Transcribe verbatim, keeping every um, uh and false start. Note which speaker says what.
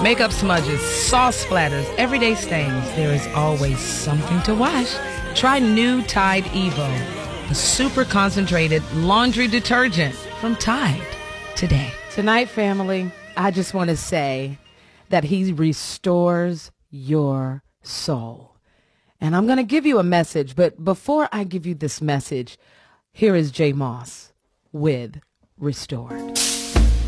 Speaker 1: Makeup smudges, sauce splatters, everyday stains. There is always something to wash. Try new Tide Evo, the super concentrated laundry detergent from Tide today. Tonight, family, I just want to say that he restores your soul. And I'm going to give you a message, but before I give you this message, here is Jay Moss with Restored.